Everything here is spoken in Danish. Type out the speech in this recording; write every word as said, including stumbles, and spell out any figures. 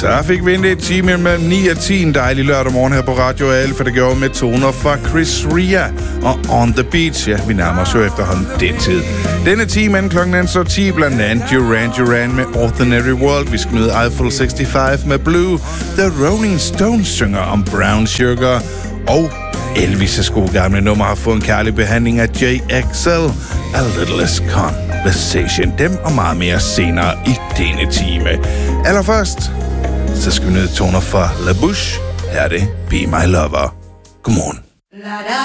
Så fik vi en time mellem ni og ti en dejlig lørdag morgen her på Radio Alfa, der gjorde med toner fra Chris Ria og On The Beach. Ja, vi nærmer os jo efterhånden den tid. Denne time anden klokken så ti, blandt andet Duran Duran med Ordinary World. Vi skal møde Eiffel seksoghalvfems med Blue. The Rolling Stones synger om Brown Sugar. Og Elvis' gode gamle nummer har fået en kærlig behandling af J X L. A Little Less Conversation. Dem og meget mere senere i denne time. Allerførst så skal vi nøde toner fra La Bouche. Her er det Be My Lover. Godmorgen.